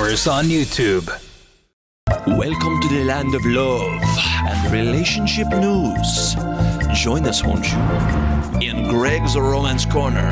us on YouTube. Welcome to the land of love and relationship news. Join us, won't you, in Greg's Romance Corner.